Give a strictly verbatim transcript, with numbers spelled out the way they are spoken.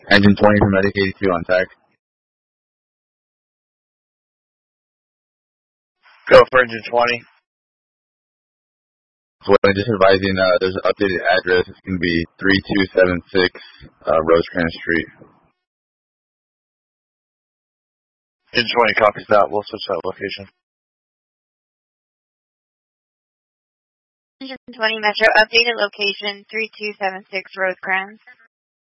Engine twenty for Medic eighty-two on tag. Go for engine twenty. So I'm just advising, uh, there's an updated address. It's going to be three two seven six uh, Rosecrans Street. Engine twenty copies that. We'll switch that location. Engine twenty Metro, updated location three two seven six Rosecrans.